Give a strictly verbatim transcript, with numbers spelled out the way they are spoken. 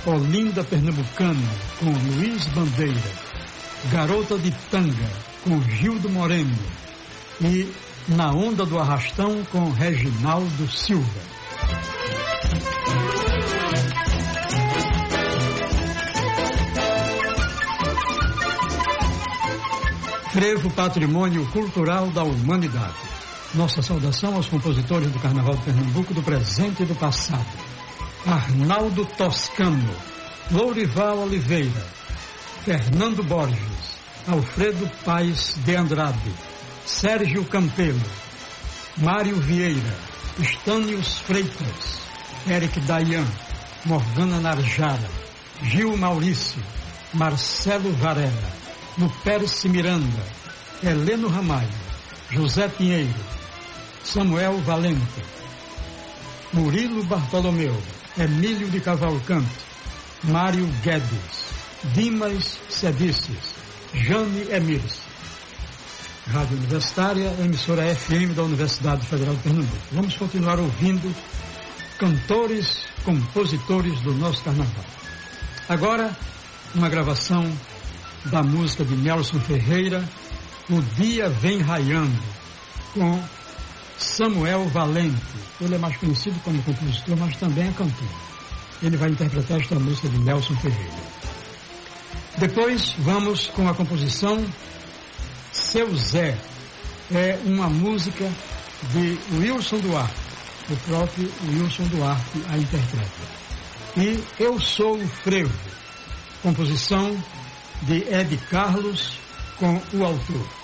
Olinda Pernambucana, com Luiz Bandeira, Garota de Tanga, com Gildo Moreno, e Na Onda do Arrastão, com Reginaldo Silva. Frevo, patrimônio cultural da humanidade. Nossa saudação aos compositores do Carnaval de Pernambuco do presente e do passado. Arnaldo Toscano, Lourival Oliveira, Fernando Borges, Alfredo Paes de Andrade, Sérgio Campelo, Mário Vieira, Estânios Freitas, Eric Dayan, Morgana Narjara, Gil Maurício, Marcelo Varela, Luperce Miranda, Heleno Ramalho, José Pinheiro, Samuel Valente, Murilo Bartolomeu, Emílio de Cavalcante, Mário Guedes, Dimas Cedices, Jane Emires. Rádio Universitária, emissora F M da Universidade Federal de Pernambuco. Vamos continuar ouvindo cantores, compositores do nosso carnaval. Agora, uma gravação da música de Nelson Ferreira, O Dia Vem Raiando, com Samuel Valente. Ele é mais conhecido como compositor, mas também é cantor. Ele vai interpretar esta música de Nelson Ferreira. Depois vamos com a composição Seu Zé. É uma música de Wilson Duarte. O próprio Wilson Duarte a interpreta. E Eu Sou o Frevo, composição de Ed Carlos com o autor.